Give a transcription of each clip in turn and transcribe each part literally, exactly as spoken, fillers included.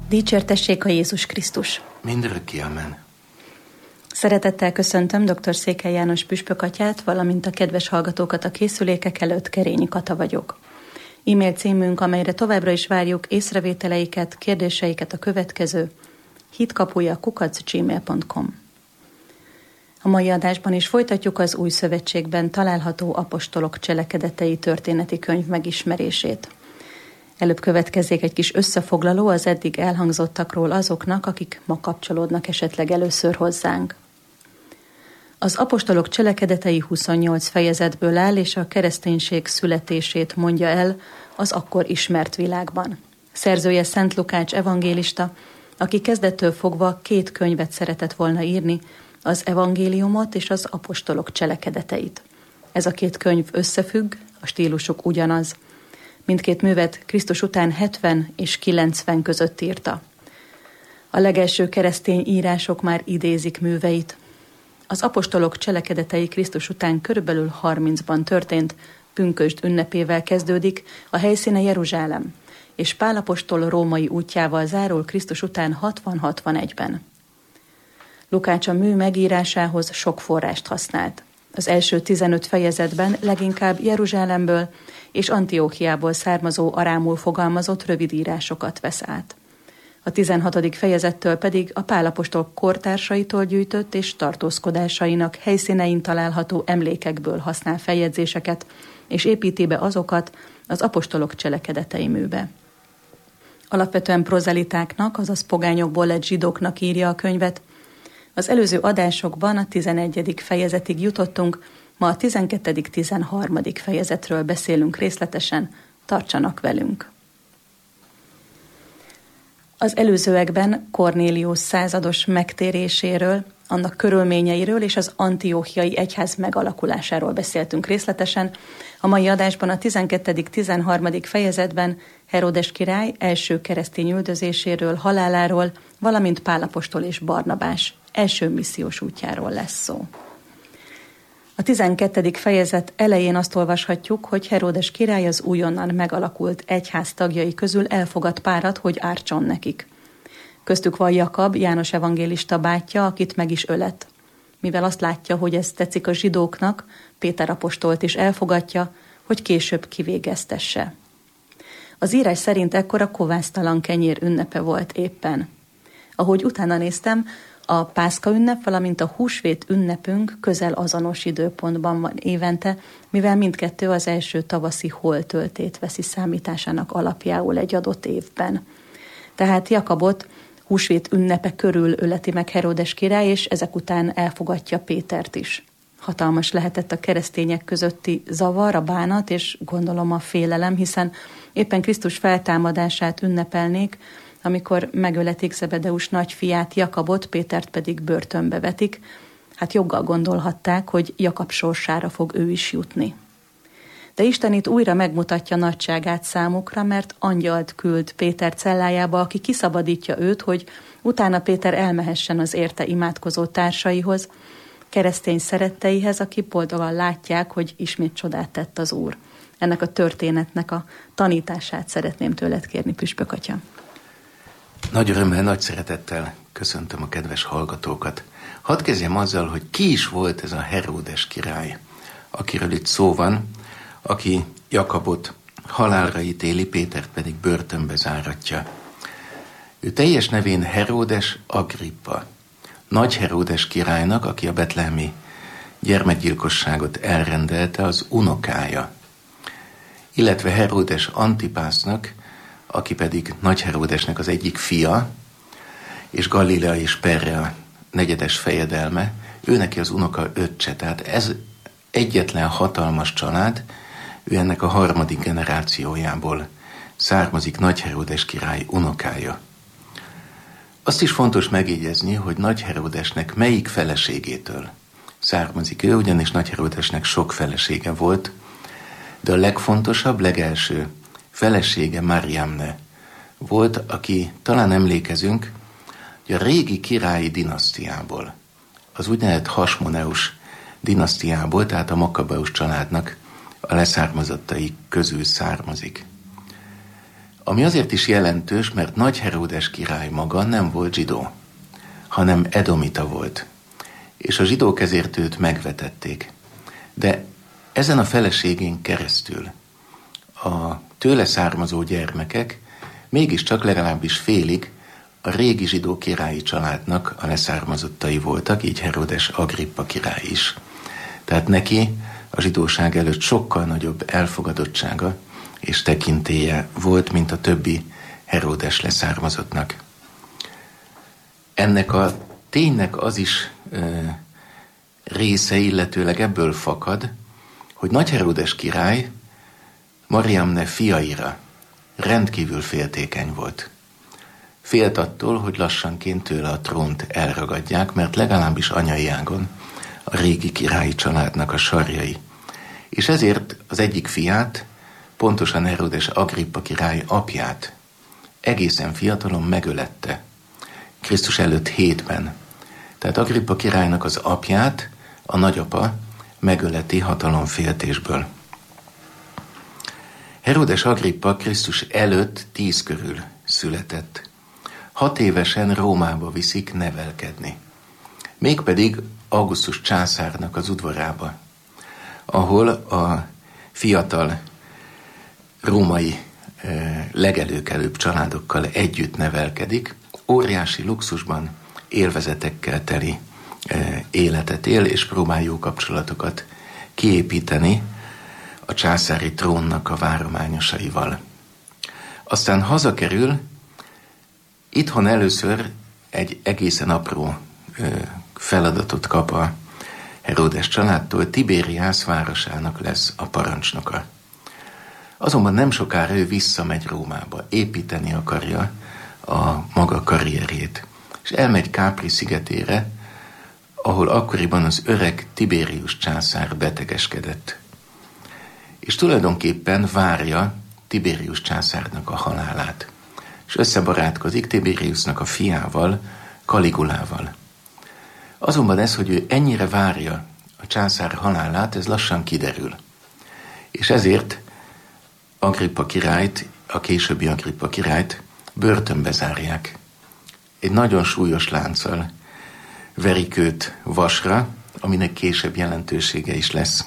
Dicsértessék a Jézus Krisztus! Mindörökké amen. Szeretettel köszöntöm dr. Székely János püspök atyát, valamint a kedves hallgatókat a készülékek előtt. Kerényi Kata vagyok. E-mail címünk, amelyre továbbra is várjuk észrevételeiket, kérdéseiket a következő: hitkapuja kukac gmail pont com. A mai adásban is folytatjuk az Új Szövetségben található apostolok cselekedetei történeti könyv megismerését. Előbb következzék egy kis összefoglaló az eddig elhangzottakról azoknak, akik ma kapcsolódnak esetleg először hozzánk. Az apostolok cselekedetei huszonnyolc fejezetből áll, és a kereszténység születését mondja el az akkor ismert világban. Szerzője Szent Lukács evangélista, aki kezdettől fogva két könyvet szeretett volna írni, az evangéliumot és az apostolok cselekedeteit. Ez a két könyv összefügg, a stílusuk ugyanaz. Mindkét művet Krisztus után hetven és kilencven között írta. A legelső keresztény írások már idézik műveit. Az apostolok cselekedetei Krisztus után körülbelül harmincban történt, pünkösd ünnepével kezdődik, a helyszíne Jeruzsálem, és Pál apostol római útjával zárul Krisztus után hatvan-hatvanegyben. Lukács a mű megírásához sok forrást használt. Az első tizenöt fejezetben leginkább Jeruzsálemből és Antióchiából származó arámul fogalmazott rövid írásokat vesz át. A tizenhatodik fejezettől pedig a Pál apostol kortársaitól gyűjtött és tartózkodásainak helyszínein található emlékekből használ feljegyzéseket, és építi be azokat az apostolok cselekedetei műbe. Alapvetően prozelitáknak, azaz pogányokból lett zsidóknak írja a könyvet. Az előző adásokban a tizenegyedik fejezetig jutottunk, ma a tizenkettedik-tizenharmadik fejezetről beszélünk részletesen, tartsanak velünk. Az előzőekben Kornélius százados megtéréséről, annak körülményeiről és az antióchiai egyház megalakulásáról beszéltünk részletesen. A mai adásban a tizenkettedik-tizenharmadik fejezetben Heródes király első keresztény üldözéséről, haláláról, valamint Pál apostol és Barnabás első missziós útjáról lesz szó. A tizenkettedik fejezet elején azt olvashatjuk, hogy Heródes király az újonnan megalakult egyház tagjai közül elfogad párat, hogy ártson nekik. Köztük van Jakab, János evangélista bátyja, akit meg is ölet. Mivel azt látja, hogy ez tetszik a zsidóknak, Péter apostolt is elfogadja, hogy később kivégeztesse. Az írás szerint ekkor a kovásztalan kenyér ünnepe volt éppen. Ahogy utána néztem, a Pászka ünnep, valamint a húsvét ünnepünk közel azonos időpontban van évente, mivel mindkettő az első tavaszi holtöltét veszi számításának alapjául egy adott évben. Tehát Jakabot húsvét ünnepe körül öleti meg Heródes király, és ezek után elfogadja Pétert is. Hatalmas lehetett a keresztények közötti zavar, a bánat, és gondolom a félelem, hiszen éppen Krisztus feltámadását ünnepelnék, amikor megöletik Zebedeus nagyfiát, Jakabot, Pétert pedig börtönbe vetik. Hát joggal gondolhatták, hogy Jakab sorsára fog ő is jutni. De Isten itt újra megmutatja nagyságát számukra, mert angyalt küld Péter cellájába, aki kiszabadítja őt, hogy utána Péter elmehessen az érte imádkozó társaihoz, keresztény szeretteihez, akik boldogan látják, hogy ismét csodát tett az Úr. Ennek a történetnek a tanítását szeretném tőled kérni, püspök atya. Nagy örömmel, nagy szeretettel köszöntöm a kedves hallgatókat. Hadd kezdjem azzal, hogy ki is volt ez a Heródes király, akiről itt szó van, aki Jakabot halálra ítéli, Pétert pedig börtönbe záratja. Ő teljes nevén Heródes Agrippa, Nagy Heródes királynak, aki a betlehemi gyermekgyilkosságot elrendelte, az unokája, illetve Heródes Antipásznak, aki pedig Nagy Heródesnek az egyik fia, és Galilea és Perrea negyedes fejedelme, ő neki az unoka öccse, tehát ez egyetlen hatalmas család, ő ennek a harmadik generációjából származik, Nagy Heródes király unokája. Azt is fontos megjegyezni, hogy Nagy Heródesnek melyik feleségétől származik ő, ugyanis Nagy Heródesnek sok felesége volt, de a legfontosabb, legelső felesége Mariamne volt, aki talán emlékezünk, hogy a régi királyi dinasztiából, az úgynevezett Hasmoneus dinasztiából, tehát a Makabeus családnak a leszármazottai közül származik. Ami azért is jelentős, mert Nagy Heródes király maga nem volt zsidó, hanem edomita volt, és a zsidók ezért őt megvetették. De ezen a feleségén keresztül a tőle származó gyermekek mégiscsak legalábbis félig a régi zsidó királyi családnak a leszármazottai voltak, így Heródes Agrippa király is. Tehát neki a zsidóság előtt sokkal nagyobb elfogadottsága és tekintélye volt, mint a többi Heródes leszármazottnak. Ennek a ténynek az is e, része, illetőleg ebből fakad, hogy Nagy Heródes király Mariamne fiaira rendkívül féltékeny volt. Félt attól, hogy lassanként tőle a trónt elragadják, mert legalábbis anyai ágon a régi királyi családnak a sarjai. És ezért az egyik fiát, pontosan Heródes Agrippa király apját egészen fiatalon megölette, Krisztus előtt hétben. Tehát Agrippa királynak az apját a nagyapa megöleti hatalomféltésből. Heródes Agrippa Krisztus előtt tíz körül született. Hat évesen Rómába viszik nevelkedni. Mégpedig Augustus császárnak az udvarába, ahol a fiatal római eh, legelőkelőbb családokkal együtt nevelkedik, óriási luxusban, élvezetekkel teli eh, életet él, és próbál jó kapcsolatokat kiépíteni a császári trónnak a várományosaival. Aztán hazakerül, itthon először egy egészen apró eh, feladatot kap a Heródes családtól, Tibériász városának lesz a parancsnoka. Azonban nem sokára ő visszamegy Rómába, építeni akarja a maga karrierjét, és elmegy Capri szigetére, ahol akkoriban az öreg Tiberius császár betegeskedett. És tulajdonképpen várja Tiberius császárnak a halálát, és összebarátkozik Tiberiusnak a fiával, Caligulával. Azonban ez, hogy ő ennyire várja a császár halálát, ez lassan kiderül. És ezért Agrippa királyt, a későbbi Agrippa királyt börtönbe zárják. Egy nagyon súlyos lánccal verik őt vasra, aminek később jelentősége is lesz.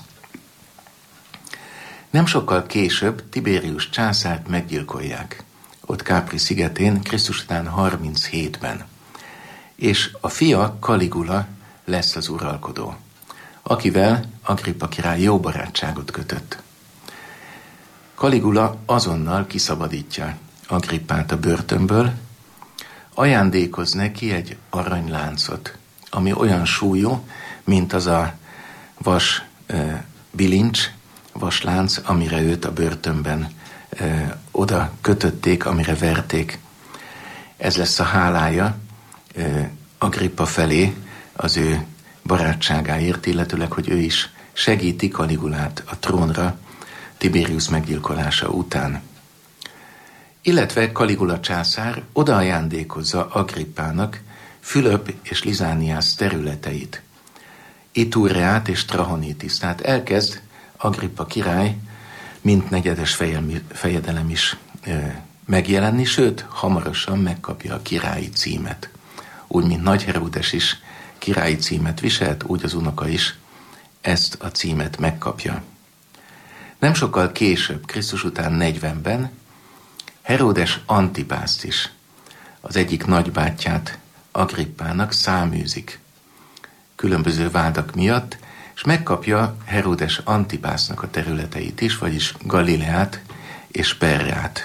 Nem sokkal később Tiberius császárt meggyilkolják, ott Capri szigetén, Krisztus után harminchétben. És a fia, Caligula lesz az uralkodó, akivel Agrippa király jó barátságot kötött. Caligula azonnal kiszabadítja Agrippát a börtönből, ajándékoz neki egy aranyláncot, ami olyan súlyú, mint az a vas e, bilincs, vaslánc, amire őt a börtönben e, oda kötötték, amire verték. Ez lesz a hálája e, Agrippa felé az ő barátságáért, illetőleg, hogy ő is segíti Caligulát a trónra Tiberius meggyilkolása után. Illetve Caligula császár odaajándékozza Agrippának Fülöp és Lizániász területeit, Itúreát és Trahonitis, tehát elkezd Agrippa király mint negyedes fejedelem is e, megjelenni, sőt, hamarosan megkapja a királyi címet. Úgy, mint Nagy Heródes is királyi címet viselt, úgy az unoka is ezt a címet megkapja. Nem sokkal később, Krisztus után negyvenben, Heródes Antipászt is, az egyik nagybátyját Agrippának száműzik különböző vádak miatt, és megkapja Heródes Antipásznak a területeit is, vagyis Galileát és Perrát.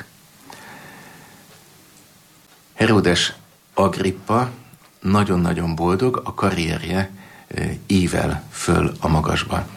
Heródes Agrippa nagyon-nagyon boldog, a karrierje ível föl a magasba.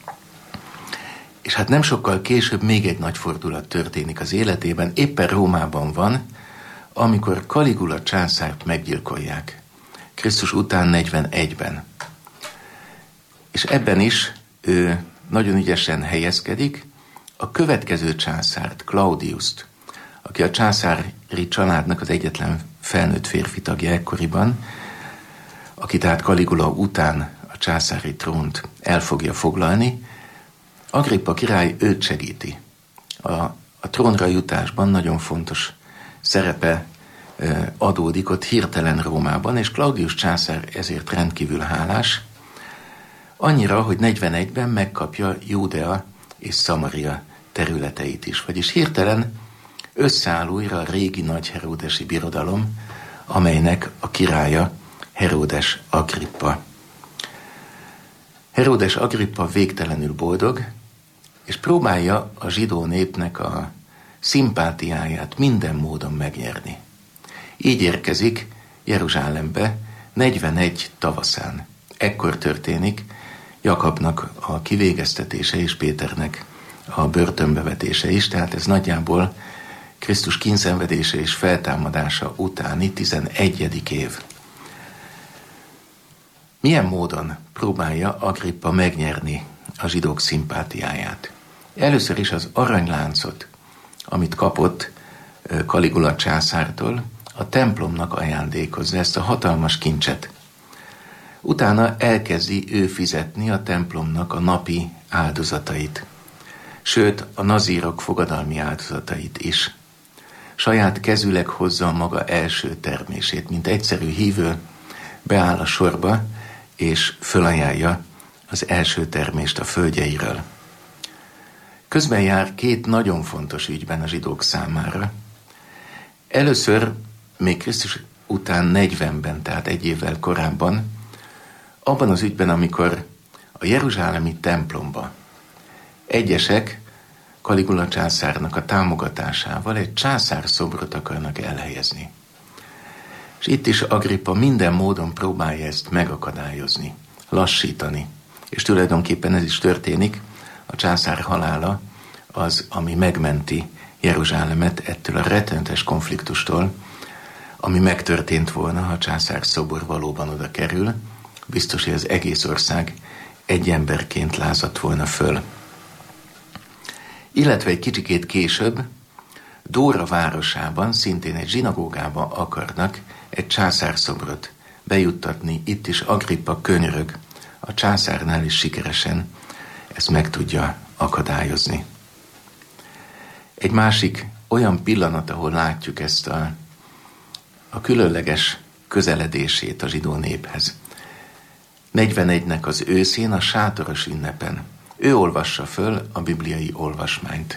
És hát nem sokkal később még egy nagy fordulat történik az életében, éppen Rómában van, amikor Caligula császárt meggyilkolják, Krisztus után negyvenegyben. És ebben is ő nagyon ügyesen helyezkedik, a következő császárt, Claudiust, aki a császári családnak az egyetlen felnőtt férfi tagja ekkoriban, aki tehát Caligula után a császári trónt el fogja foglalni, Agrippa király őt segíti a a trónra jutásban nagyon fontos szerepe adódik ott hirtelen Rómában, és Claudius császár ezért rendkívül hálás, annyira, hogy negyvenegyben megkapja Júdea és Szamaria területeit is, vagyis hirtelen összeáll újra a régi nagy heródesi birodalom, amelynek a királya Heródes Agrippa. Heródes Agrippa végtelenül boldog, és próbálja a zsidó népnek a szimpátiáját minden módon megnyerni. Így érkezik Jeruzsálembe negyvenegy tavaszán. Ekkor történik Jakabnak a kivégeztetése és Péternek a börtönbevetése is, tehát ez nagyjából Krisztus kínszenvedése és feltámadása utáni tizenegyedik év. Milyen módon próbálja Agrippa megnyerni a zsidók szimpátiáját? Először is az aranyláncot, amit kapott Kaligula császártól, a templomnak ajándékozza, ezt a hatalmas kincset. Utána elkezdi ő fizetni a templomnak a napi áldozatait, sőt a nazírok fogadalmi áldozatait is. Saját kezüleg hozza a maga első termését, mint egyszerű hívő, beáll a sorba, és fölajánlja az első termést a földjeiről. Közben jár két nagyon fontos ügyben a zsidók számára. Először, még Krisztus után negyvenben, tehát egy évvel korábban, abban az ügyben, amikor a jeruzsálemi templomba egyesek Kaligula császárnak a támogatásával egy császár szobrot akarnak elhelyezni. És itt is Agrippa minden módon próbálja ezt megakadályozni, lassítani. És tulajdonképpen ez is történik, a császár halála az, ami megmenti Jeruzsálemet ettől a rettenetes konfliktustól, ami megtörtént volna, ha a császár szobor valóban oda kerül, biztos, hogy az egész ország egy emberként lázadt volna föl. Illetve egy kicsikét később Dóra városában, szintén egy zsinagógába akarnak egy császárszobrot bejuttatni. Itt is Agrippa könyörög, a császárnál is sikeresen ezt meg tudja akadályozni. Egy másik olyan pillanat, ahol látjuk ezt a, a különleges közeledését a zsidó néphez. negyvenegynek az őszén, a sátoros ünnepen. Ő olvassa föl a bibliai olvasmányt.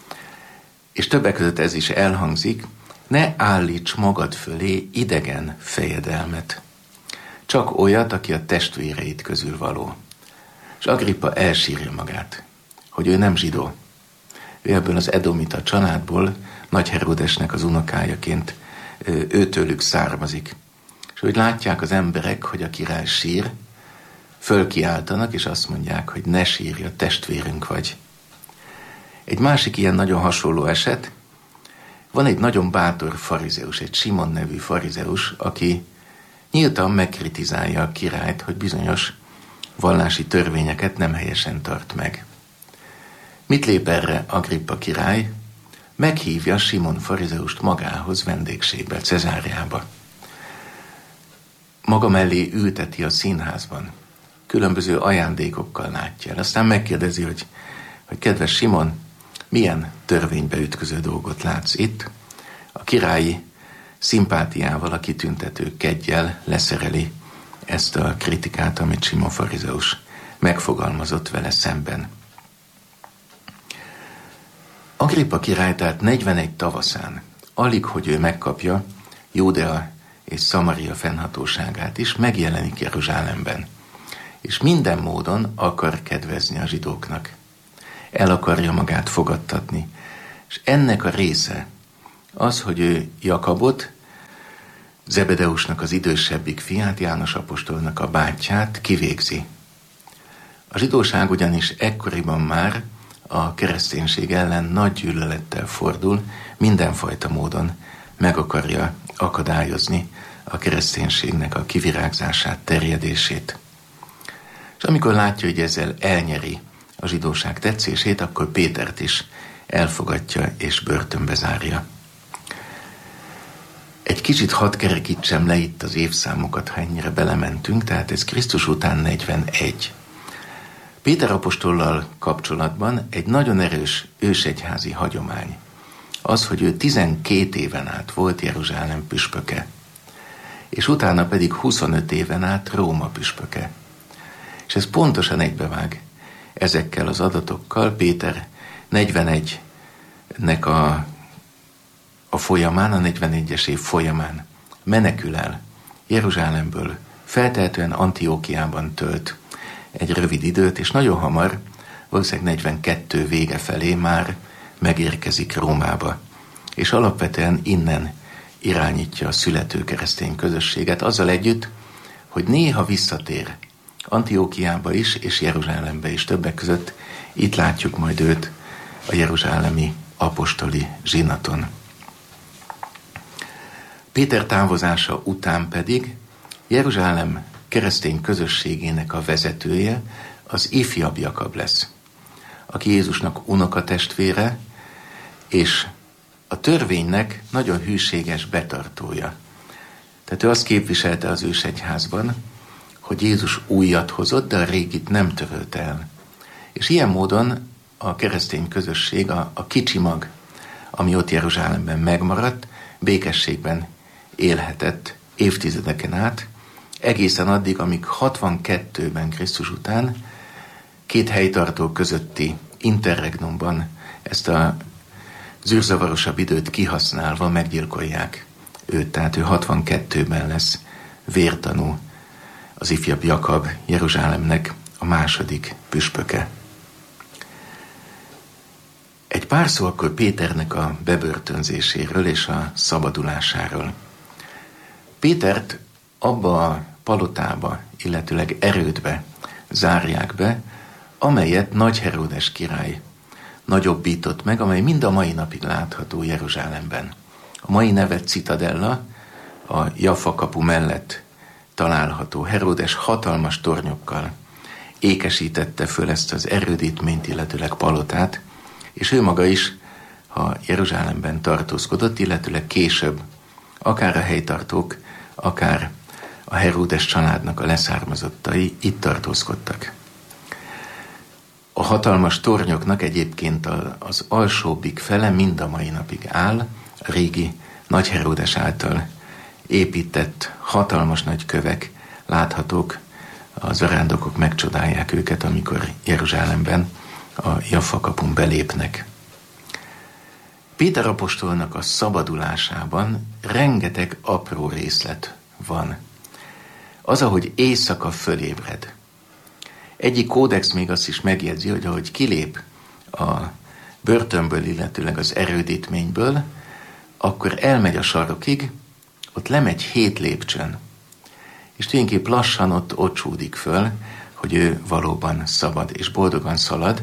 És többek között ez is elhangzik, ne állíts magad fölé idegen fejedelmet. Csak olyat, aki a testvéreit közül való. És Agrippa elsírja magát, hogy ő nem zsidó. Ő ebből az edomita családból, Nagy Heródesnek az unokájaként őtőlük származik. És hogy látják az emberek, hogy a király sír, fölkiáltanak, és azt mondják, hogy ne sírj, a testvérünk vagy. Egy másik ilyen nagyon hasonló eset, van egy nagyon bátor farizeus, egy Simon nevű farizeus, aki nyíltan megkritizálja a királyt, hogy bizonyos vallási törvényeket nem helyesen tart meg. Mit lép erre Agrippa király? Meghívja Simon farizeust magához vendégségbe, Cezáreába. Maga mellé ülteti a színházban. Különböző ajándékokkal látja el. Aztán megkérdezi, hogy, hogy kedves Simon, milyen törvénybe ütköző dolgot látsz itt? A királyi szimpátiával, a kitüntető keggyel leszereli ezt a kritikát, amit Simon farizeus megfogalmazott vele szemben. Agrippa király tehát negyvenegy tavaszán, alig, hogy ő megkapja Júdea és Szamaria fennhatóságát is, megjelenik Jeruzsálemben. És minden módon akar kedvezni a zsidóknak. El akarja magát fogadtatni. És ennek a része az, hogy ő Jakabot, Zebedeusnak az idősebbik fiát, János apostolnak a bátyját kivégzi. A zsidóság ugyanis ekkoriban már a kereszténység ellen nagy gyűlölettel fordul, mindenfajta módon meg akarja akadályozni a kereszténységnek a kivirágzását, terjedését. És amikor látja, hogy ezzel elnyeri a zsidóság tetszését, akkor Pétert is elfogadja és börtönbe zárja. Egy kicsit hadd kerekítsem le itt az évszámokat, ha ennyire belementünk, tehát ez Krisztus után negyvenegy. Péter apostollal kapcsolatban egy nagyon erős ősegyházi hagyomány az, hogy ő tizenkét éven át volt Jeruzsálem püspöke, és utána pedig huszonöt éven át Róma püspöke. És ez pontosan egybevág ezekkel az adatokkal. Péter negyvenegynek a, a folyamán, a negyvenegyes év folyamán menekül el Jeruzsálemből, feltehetően Antiókiában tölt egy rövid időt, és nagyon hamar, valószínűleg negyvenkettő vége felé már megérkezik Rómába. És alapvetően innen irányítja a születő keresztény közösséget, azzal együtt, hogy néha visszatér Antiókiába is, és Jeruzsálembe is. Többek között itt látjuk majd őt a jeruzsálemi apostoli zsinaton. Péter távozása után pedig Jeruzsálem keresztény közösségének a vezetője az ifjabb Jakab lesz, aki Jézusnak unokatestvére, és a törvénynek nagyon hűséges betartója. Tehát ő azt képviselte az ősegyházban, hogy Jézus újat hozott, de a régit nem törölte el. És ilyen módon a keresztény közösség, a, a kicsi mag, ami ott Jeruzsálemben megmaradt, békességben élhetett évtizedeken át, egészen addig, amíg hatvankettőben Krisztus után két helytartó közötti interregnumban ezt a zűrzavarosabb időt kihasználva meggyilkolják őt. Tehát ő hatvankettőben lesz vértanú, az ifjabb Jakab, Jeruzsálemnek a második püspöke. Egy pár szó akkor Péternek a bebörtönzéséről és a szabadulásáról. Pétert abba a palotába, illetőleg erődbe zárják be, amelyet Nagy Heródes király nagyobbított meg, amely mind a mai napig látható Jeruzsálemben. A mai neve Citadella, a Jaffa kapu mellett található. Heródes hatalmas tornyokkal ékesítette föl ezt az erődítményt, illetőleg palotát, és ő maga is, ha Jeruzsálemben tartózkodott, illetőleg később, akár a helytartók, akár a Heródes családnak a leszármazottai itt tartózkodtak. A hatalmas tornyoknak egyébként az alsóbbik fele mind a mai napig áll, a régi Nagy Heródes által épített hatalmas nagy kövek láthatók, az zarándokok megcsodálják őket, amikor Jeruzsálemben a Jaffa kapun belépnek. Péter apostolnak a szabadulásában rengeteg apró részlet van. Az, ahogy éjszaka fölébred. Egyik kódex még azt is megjegyzi, hogy ahogy kilép a börtönből, illetőleg az erődítményből, akkor elmegy a sarokig, ott lemegy hét lépcsőn, és tulajdonképp lassan ott ocsúdik föl, hogy ő valóban szabad és boldogan szalad.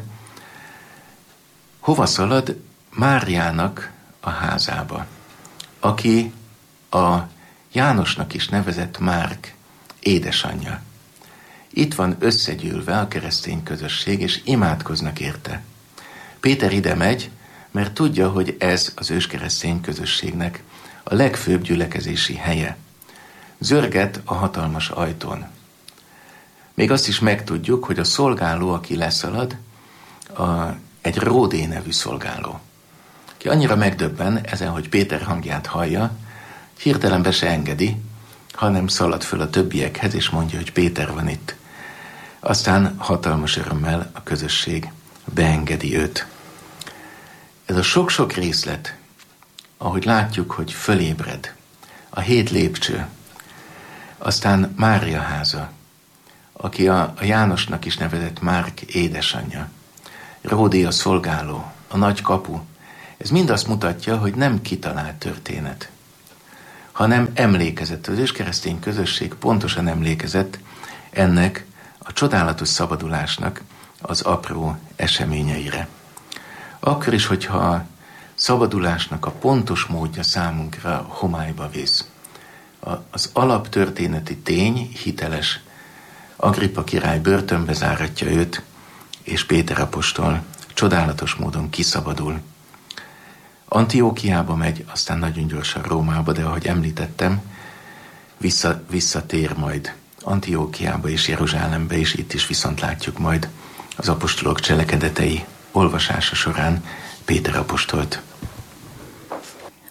Hova szalad? Máriának a házába, aki a Jánosnak is nevezett Márk édesanyja. Itt van összegyűlve a keresztény közösség, és imádkoznak érte. Péter ide megy, mert tudja, hogy ez az őskeresztény közösségnek a legfőbb gyülekezési helye. Zörget a hatalmas ajtón. Még azt is megtudjuk, hogy a szolgáló, aki leszalad, a, egy Ródé nevű szolgáló. Ki annyira megdöbben ezen, hogy Péter hangját hallja, hirtelen be se engedi, hanem szalad föl a többiekhez, és mondja, hogy Péter van itt. Aztán hatalmas örömmel a közösség beengedi őt. Ez a sok-sok részlet, ahogy látjuk, hogy fölébred, a hét lépcső, aztán Mária háza, aki a, a Jánosnak is nevezett Márk édesanyja, Ródé a szolgáló, a nagy kapu, ez mind azt mutatja, hogy nem kitalált történet, hanem emlékezett. Az őskeresztény közösség pontosan emlékezett ennek a csodálatos szabadulásnak az apró eseményeire. Akkor is, hogyha a szabadulásnak a pontos módja számunkra homályba vész. Az alaptörténeti tény hiteles. Agrippa király börtönbe záratja őt, és Péter apostol csodálatos módon kiszabadul. Antiókiába megy, aztán nagyon gyorsan Rómába, de ahogy említettem, vissza, visszatér majd Antiókiába és Jeruzsálembe, és itt is viszont látjuk majd az apostolok cselekedetei olvasása során Péter apostolt.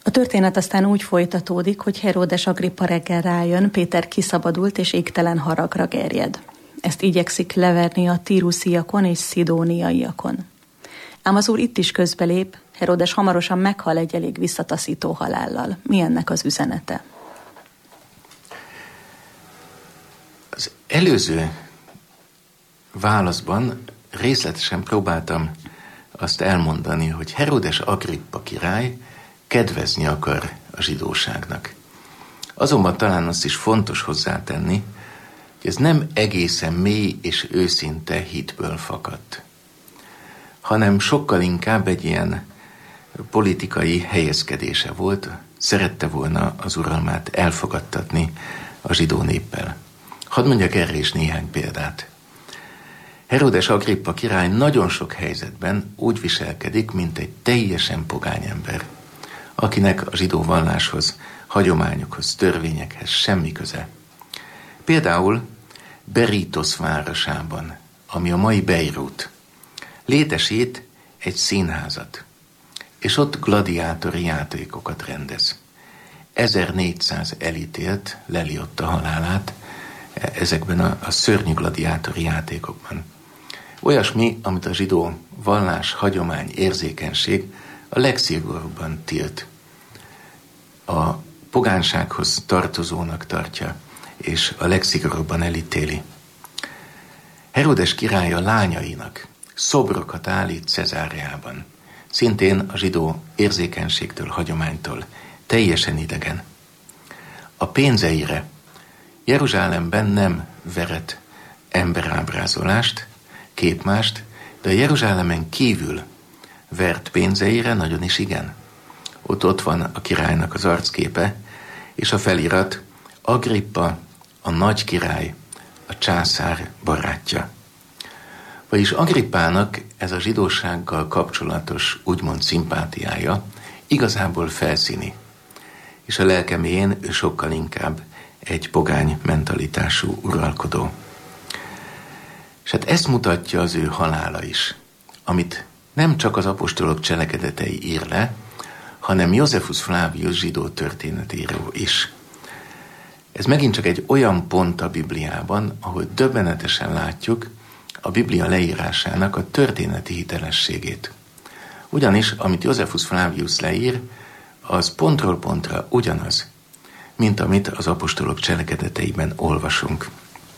A történet aztán úgy folytatódik, hogy Heródes Agrippa reggel rájön, Péter kiszabadult és égtelen haragra gerjed. Ezt igyekszik leverni a tírusziakon és szidóniaiakon. Ám az úr itt is közbelép, Heródes hamarosan meghal egy elég visszataszító halállal. Mi ennek az üzenete? Az előző válaszban részletesen próbáltam azt elmondani, hogy Heródes Agrippa király kedvezni akar a zsidóságnak. Azonban talán azt is fontos hozzátenni, hogy ez nem egészen mély és őszinte hitből fakadt, hanem sokkal inkább egy ilyen politikai helyezkedése volt, szerette volna az uralmát elfogadtatni a zsidó néppel. Hadd mondjak erre is néhány példát. Heródes Agrippa király nagyon sok helyzetben úgy viselkedik, mint egy teljesen pogány ember, akinek a zsidó valláshoz, hagyományokhoz, törvényekhez semmi köze. Például Berítosz városában, ami a mai Beirut, létesít egy színházat, és ott gladiátori játékokat rendez. ezernégyszáz elítélt leli ott a halálát ezekben a, a szörnyű gladiátori játékokban. Olyasmi, amit a zsidó vallás, hagyomány, érzékenység a legszigorúbban tilt. A pogánsághoz tartozónak tartja, és a legszigorúbban elítéli. Heródes király a lányainak szobrokat állít Cezáreában, szintén a zsidó érzékenységtől, hagyománytól teljesen idegen. A pénzeire Jeruzsálemben nem veret emberábrázolást, képmást, de a Jeruzsálemen kívül vert pénzeire nagyon is igen. Ott ott van a királynak az arcképe, és a felirat Agrippa, a nagy király, a császár barátja. Vagyis Agrippának ez a zsidósággal kapcsolatos úgymond szimpátiája igazából felszíni, és a lelke mélyén ő sokkal inkább egy pogány mentalitású uralkodó. És hát ezt mutatja az ő halála is, amit nem csak az apostolok cselekedetei ír le, hanem Josephus Flavius zsidó történetíró is. Ez megint csak egy olyan pont a Bibliában, ahol döbbenetesen látjuk a Biblia leírásának a történeti hitelességét. Ugyanis, amit Josephus Flavius leír, az pontról pontra ugyanaz, mint amit az apostolok cselekedeteiben olvasunk.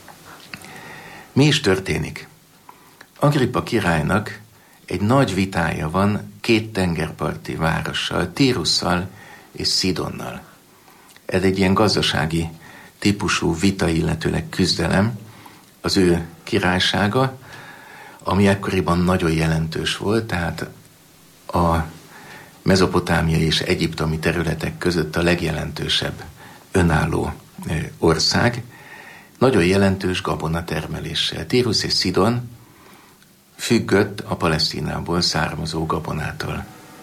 Mi is történik? Agrippa királynak egy nagy vitája van két tengerparti várossal, Tírusszal és Szidonnal. Ez egy ilyen gazdasági típusú vita, illetőleg küzdelem, az ő királysága, ami ekkoriban nagyon jelentős volt, tehát a mezopotámiai és egyiptomi területek között a legjelentősebb önálló ország, nagyon jelentős gabonatermeléssel. Tírus és Szidon függött a Palesztinából származó gabonától.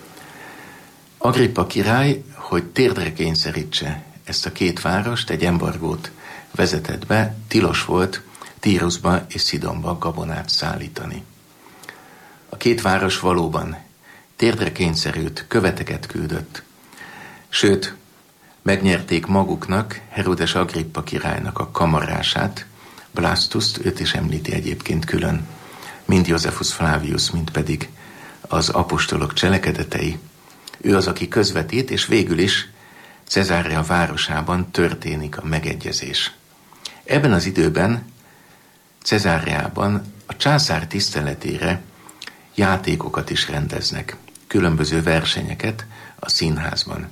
Agrippa király, hogy térdre kényszerítse ezt a két várost, egy embargót vezetett be, tilos volt Tírusba és Szidonba gabonát szállítani. A két város valóban térdre kényszerült, követeket küldött, sőt, megnyerték maguknak Heródes Agrippa királynak a kamarását, Blastuszt, őt is említi egyébként külön, mind Josephus Flavius, mind pedig az apostolok cselekedetei. Ő az, aki közvetít, és végül is Cezárea városában történik a megegyezés. Ebben az időben Cezáreában a császár tiszteletére játékokat is rendeznek, különböző versenyeket a színházban.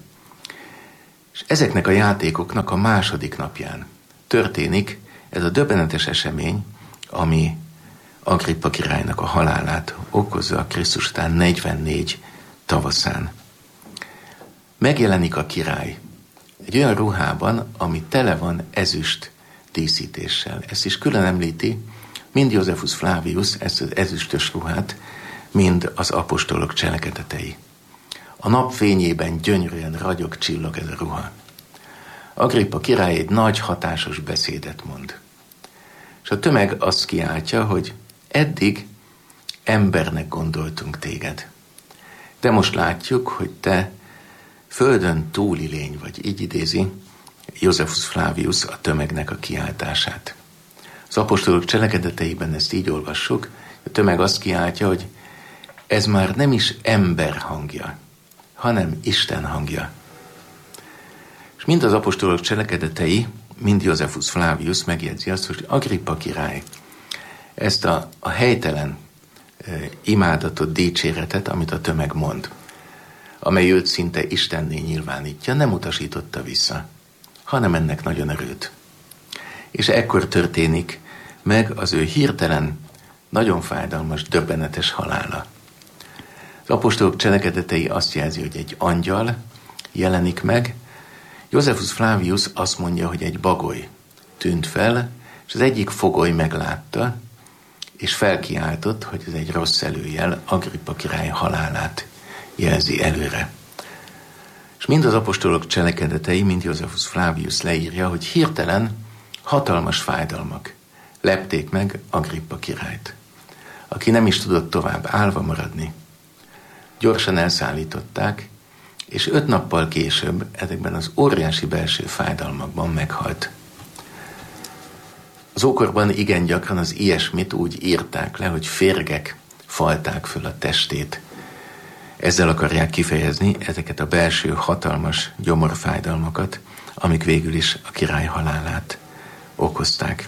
És ezeknek a játékoknak a második napján történik ez a döbbenetes esemény, ami Agrippa királynak a halálát okozza a Krisztus után negyvennégy tavaszán. Megjelenik a király egy olyan ruhában, ami tele van ezüst díszítéssel. Ezt is külön említi mind Josephus Flavius, ezt az ezüstös ruhát, mind az apostolok cselekedetei. A nap fényében gyönyörűen ragyog, csillog ez a ruha. Agrippa király egy nagy hatásos beszédet mond. És a tömeg azt kiáltja, hogy eddig embernek gondoltunk téged. De most látjuk, hogy te földön túli lény, vagy így idézi Josephus Flavius a tömegnek a kiáltását. Az apostolok cselekedeteiben ezt így olvassuk, a tömeg azt kiáltja, hogy ez már nem is ember hangja, hanem Isten hangja. És mind az apostolok cselekedetei, mind Josephus Flavius megjegyzi azt, hogy Agrippa király ezt a, a helytelen e, imádatot, dicséretet, amit a tömeg mond, amely őt szinte Istenné nyilvánítja, nem utasította vissza, hanem ennek nagyon örült. És ekkor történik meg az ő hirtelen, nagyon fájdalmas, döbbenetes halála. Az apostolok cselekedetei azt jelzi, hogy egy angyal jelenik meg, Josephus Flavius azt mondja, hogy egy bagoly tűnt fel, és az egyik fogoly meglátta, és felkiáltott, hogy ez egy rossz előjel, Agrippa király halálát jelzi előre. És mind az apostolok cselekedetei, mind Josephus Flavius leírja, hogy hirtelen hatalmas fájdalmak lepték meg Agrippa királyt, aki nem is tudott tovább állva maradni. Gyorsan elszállították, és öt nappal később ezekben az óriási belső fájdalmakban meghalt. Az ókorban igen gyakran az ilyesmit úgy írták le, hogy férgek falták föl a testét. Ezzel akarják kifejezni ezeket a belső hatalmas gyomorfájdalmakat, amik végül is a király halálát okozták.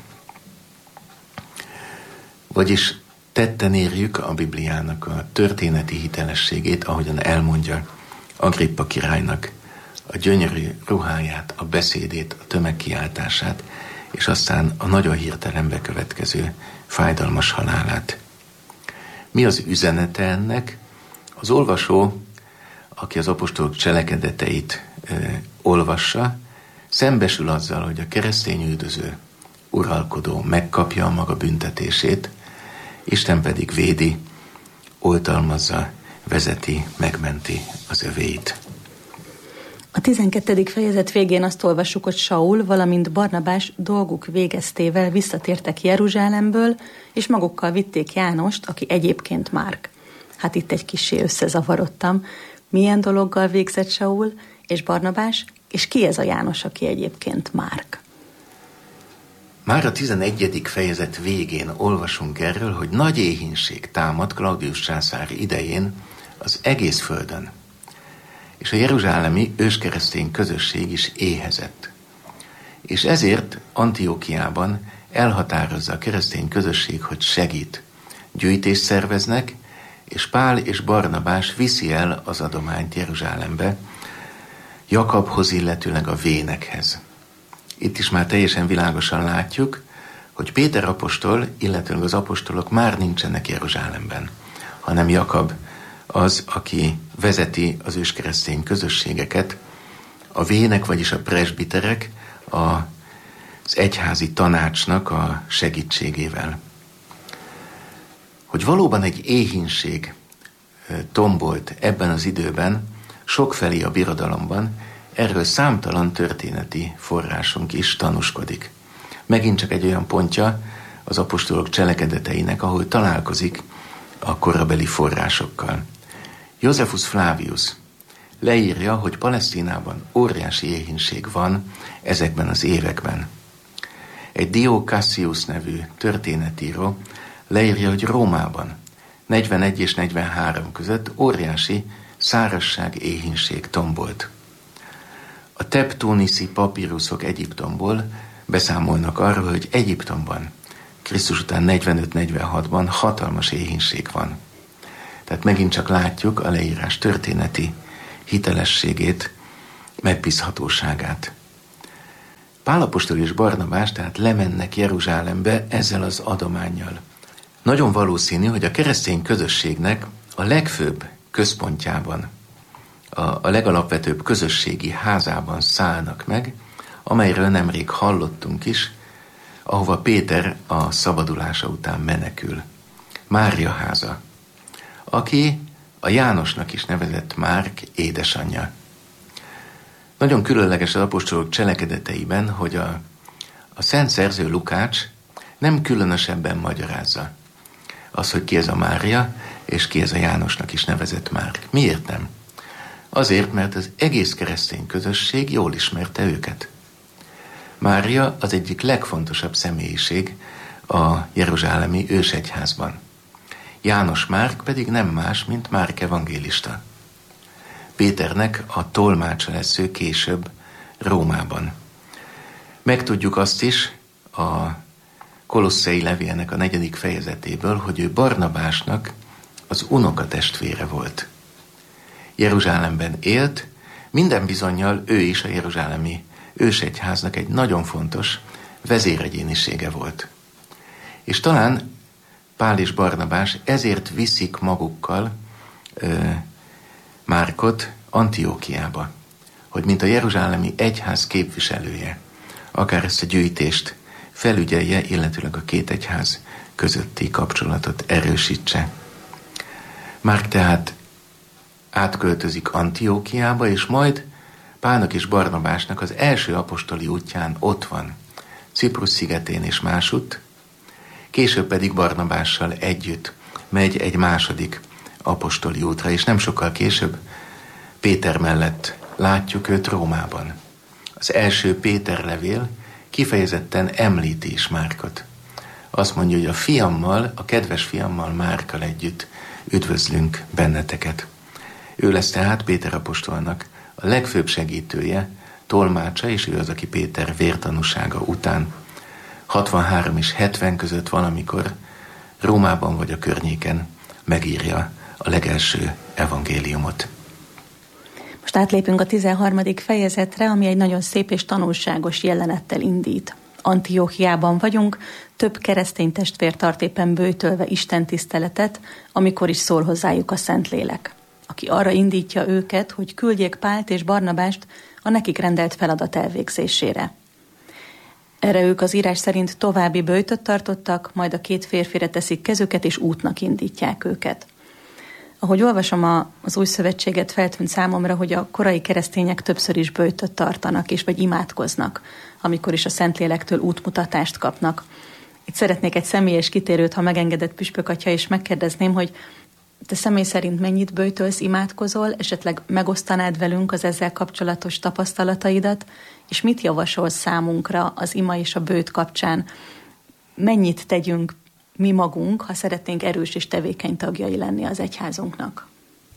Vagyis tetten érjük a Bibliának a történeti hitelességét, ahogyan elmondja Agrippa királynak a gyönyörű ruháját, a beszédét, a tömegkiáltását, és aztán a nagyon hirtelen bekövetkező fájdalmas halálát. Mi az üzenete ennek? Az olvasó, aki az apostolok cselekedeteit ö, olvassa, szembesül azzal, hogy a keresztény üldöző, uralkodó megkapja a maga büntetését, Isten pedig védi, oltalmazza, vezeti, megmenti az övéit. A tizenkettedik fejezet végén azt olvassuk, hogy Saul, valamint Barnabás dolguk végeztével visszatértek Jeruzsálemből, és magukkal vitték Jánost, aki egyébként Márk. Hát itt egy kissé összezavarodtam. Milyen dologgal végzett Saul és Barnabás, és ki ez a János, aki egyébként Márk? Már a tizenegyedik fejezet végén olvasunk erről, hogy nagy éhínség támad Klaudius császár idején az egész földön, és a jeruzsálemi őskeresztény közösség is éhezett. És ezért Antiókiában elhatározza a keresztény közösség, hogy segít. Gyűjtést szerveznek, és Pál és Barnabás viszi el az adományt Jeruzsálembe, Jakabhoz, illetőleg a vénekhez. Itt is már teljesen világosan látjuk, hogy Péter apostol, illetőleg az apostolok már nincsenek Jeruzsálemben, hanem Jakab az, aki vezeti az őskeresztény közösségeket, a vének, vagyis a presbiterek az egyházi tanácsnak a segítségével. Hogy valóban egy éhínség tombolt ebben az időben, sokfelé a birodalomban, erről számtalan történeti forrásunk is tanúskodik. Megint csak egy olyan pontja az apostolok cselekedeteinek, ahol találkozik a korabeli forrásokkal. Josephus Flavius leírja, hogy Palesztinában óriási éhínség van ezekben az években. Egy Dio Cassius nevű történetíró leírja, hogy Rómában negyvenegy és negyvenhárom között óriási szárazság, éhínség tombolt. A teptuniszi papíruszok Egyiptomból beszámolnak arról, hogy Egyiptomban Krisztus után negyvenöt-negyvenhatban hatalmas éhínség van. Tehát megint csak látjuk a leírás történeti hitelességét, megbízhatóságát. Pál apostol és Barnabás tehát lemennek Jeruzsálembe ezzel az adománnyal. Nagyon valószínű, hogy a keresztény közösségnek a legfőbb központjában, a, a legalapvetőbb közösségi házában szállnak meg, amelyről nemrég hallottunk is, ahova Péter a szabadulása után menekül. Mária háza, aki a Jánosnak is nevezett Márk édesanyja. Nagyon különleges az apostolok cselekedeteiben, hogy a, a szent szerző Lukács nem különösebben magyarázza az, hogy ki ez a Mária, és ki ez a Jánosnak is nevezett Márk. Miért nem? Azért, mert az egész keresztény közösség jól ismerte őket. Mária az egyik legfontosabb személyiség a jeruzsálemi ősegyházban. János Márk pedig nem más, mint Márk evangélista. Péternek a tolmácsa lesz ő később Rómában. Megtudjuk azt is a Kolosszei levélnek a negyedik fejezetéből, hogy ő Barnabásnak az unokatestvére volt. Jeruzsálemben élt, minden bizonnyal ő is a jeruzsálemi ősegyháznak egy nagyon fontos vezéregyénisége volt. És talán Pál és Barnabás ezért viszik magukkal ö, Márkot Antiókiába, hogy mint a jeruzsálemi egyház képviselője, akár ezt a gyűjtést felügyelje, illetőleg a két egyház közötti kapcsolatot erősítse. Márk tehát átköltözik Antiókiába, és majd Pálnak és Barnabásnak az első apostoli útján ott van, Ciprus szigetén és másutt, később pedig Barnabással együtt megy egy második apostoli útra, és nem sokkal később Péter mellett látjuk őt Rómában. Az első Péter levél kifejezetten említi is Márkot. Azt mondja, hogy a fiammal, a kedves fiammal, Márkkal együtt üdvözlünk benneteket. Ő lesz tehát Péter apostolnak a legfőbb segítője, tolmácsa, és ő az, aki Péter vértanúsága után hatvanhárom és hetven között valamikor Rómában vagy a környéken megírja a legelső evangéliumot. Most átlépünk a tizenharmadik fejezetre, ami egy nagyon szép és tanulságos jelenettel indít. Antiókiában vagyunk, több keresztény testvér tart éppen böjtölve Isten tiszteletet, amikor is szól hozzájuk a Szentlélek, aki arra indítja őket, hogy küldjék Pált és Barnabást a nekik rendelt feladat elvégzésére. Erre ők az írás szerint további böjtöt tartottak, majd a két férfire teszik kezüket, és útnak indítják őket. Ahogy olvasom a, az Új Szövetséget, feltűnt számomra, hogy a korai keresztények többször is böjtöt tartanak, és vagy imádkoznak, amikor is a Szentlélektől útmutatást kapnak. Itt szeretnék egy személyes kitérőt, ha megengedett püspök atya, és megkérdezném, hogy te személy szerint mennyit böjtölsz, imádkozol, esetleg megosztanád velünk az ezzel kapcsolatos tapasztalataidat, és mit javasolsz számunkra az ima és a böjt kapcsán? Mennyit tegyünk mi magunk, ha szeretnénk erős és tevékeny tagjai lenni az egyházunknak?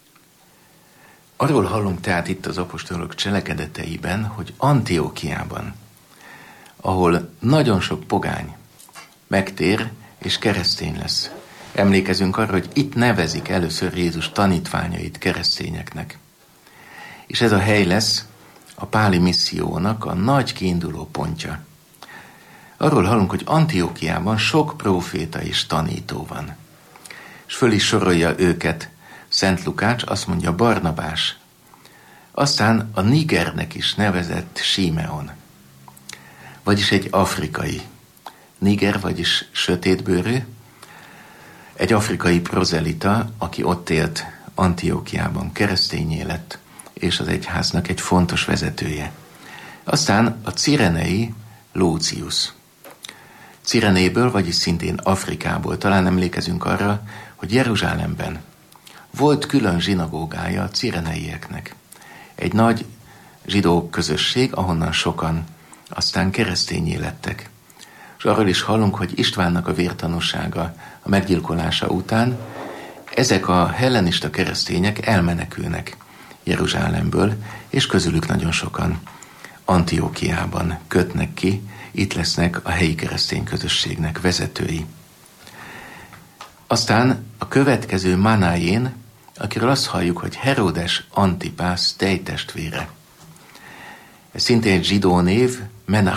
Arról hallunk tehát itt az apostolok cselekedeteiben, hogy Antiókiában, ahol nagyon sok pogány megtér és keresztény lesz. Emlékezünk arra, hogy itt nevezik először Jézus tanítványait keresztényeknek. És ez a hely lesz a páli missziónak a nagy kiinduló pontja. Arról hallunk, hogy Antiókiában sok próféta és tanító van. És föl is sorolja őket Szent Lukács, azt mondja Barnabás. Aztán a Nigernek is nevezett Simeon. Vagyis egy afrikai. Niger, vagyis sötétbőrű. Egy afrikai prozelita, aki ott élt Antiókiában, keresztényé lett, és az egyháznak egy fontos vezetője. Aztán a cirenei Lúcius. Cirenéből, vagyis szintén Afrikából, talán emlékezünk arra, hogy Jeruzsálemben volt külön zsinagógája a cireneieknek. Egy nagy zsidó közösség, ahonnan sokan aztán keresztényé lettek. És arról is hallunk, hogy Istvánnak a vértanúsága a meggyilkolása után ezek a hellenista keresztények elmenekülnek Jeruzsálemből, és közülük nagyon sokan Antiókiában kötnek ki, itt lesznek a helyi keresztény közösségnek vezetői. Aztán a következő Manájén, akiről azt halljuk, hogy Heródes Antipász tejtestvére. Ez szintén egy zsidó név,